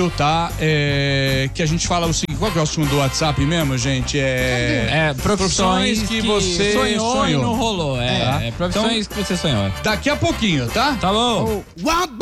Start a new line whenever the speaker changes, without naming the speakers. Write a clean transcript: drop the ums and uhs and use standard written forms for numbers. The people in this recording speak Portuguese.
tá? Que a gente fala o seguinte, qual que é o assunto do WhatsApp mesmo, gente?
Profissões que você sonhou e não rolou.
Tá?
Profissões que você sonhou.
Daqui a pouquinho, tá?
Tá bom.